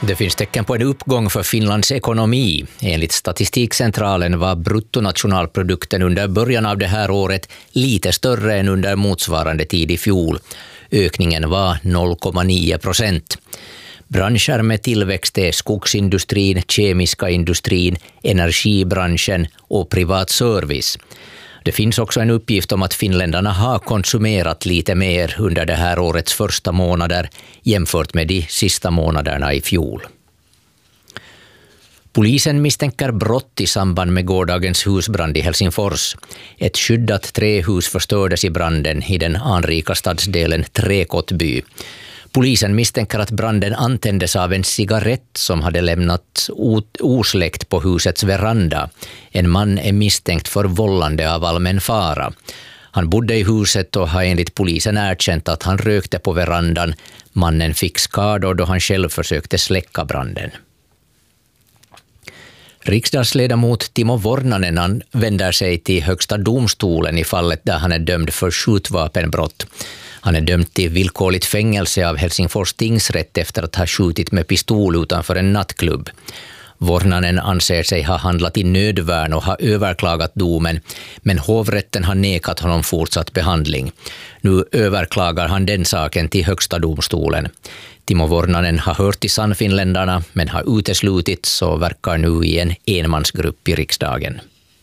Det finns tecken på en uppgång för Finlands ekonomi. Enligt Statistikcentralen var bruttonationalprodukten under början av det här året lite större än under motsvarande tid i fjol. Ökningen var 0,9%. Branscher med tillväxt är skogsindustrin, kemiska industrin, energibranschen och privat service. Det finns också en uppgift om att finländarna har konsumerat lite mer under det här årets första månader jämfört med de sista månaderna i fjol. Polisen misstänker brott i samband med gårdagens husbrand i Helsingfors. Ett skyddat trähus förstördes i branden i den anrika stadsdelen Träkottby. Polisen misstänker att branden antändes av en cigarett som hade lämnats osläckt på husets veranda. En man är misstänkt för vållande av allmän fara. Han bodde i huset och har enligt polisen erkänt att han rökte på verandan. Mannen fick skador då han själv försökte släcka branden. Riksdagsledamot Timo Vornanen vänder sig till Högsta domstolen i fallet där han är dömd för skjutvapenbrott. Han är dömd till villkorligt fängelse av Helsingfors tingsrätt efter att ha skjutit med pistol utanför en nattklubb. Vornanen anser sig ha handlat i nödvärn och har överklagat domen, men hovrätten har nekat honom fortsatt behandling. Nu överklagar han den saken till Högsta domstolen. Timo Vornanen har hört till Sannfinländarna men har uteslutits och verkar nu i en enmansgrupp i riksdagen.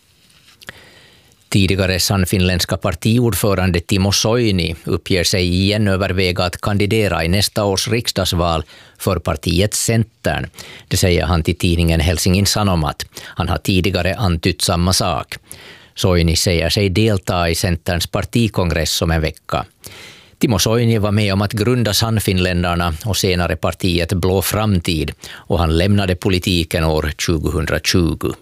Tidigare sannfinländska partiordförande Timo Soini uppger sig igen överväga att kandidera i nästa års riksdagsval för partiet Centern. Det säger han till tidningen Helsingin Sanomat. Han har tidigare antytt samma sak. Soini säger sig delta i Centerns partikongress om en vecka. Timo Soini var med om att grunda Sannfinländarna och senare partiet Blå framtid, och han lämnade politiken år 2020.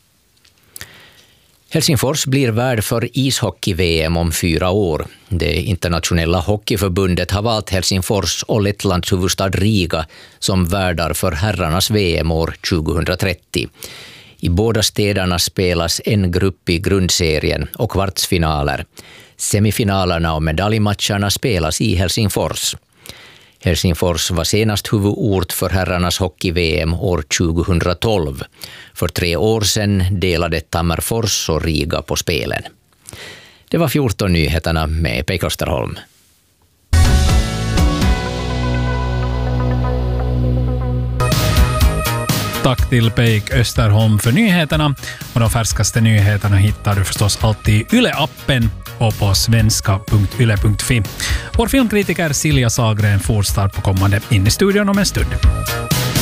Helsingfors blir värd för ishockey-VM om 4 år. Det internationella hockeyförbundet har valt Helsingfors och Lettlands huvudstad Riga som värdar för herrarnas VM år 2030. I båda städerna spelas en grupp i grundserien och kvartsfinaler. Semifinalerna och medaljmatcherna spelas i Helsingfors. Helsingfors var senast huvudort för herrarnas hockey-VM år 2012. För 3 år sedan delade Tammerfors och Riga på spelen. Det var 14 nyheterna med Pekka Österholm. Tack till Peik Österholm för nyheterna. Och de färskaste nyheterna hittar du förstås alltid i Yle-appen och på svenska.yle.fi. Vår filmkritiker Silja Sagren får start på kommande in i studion om en stund.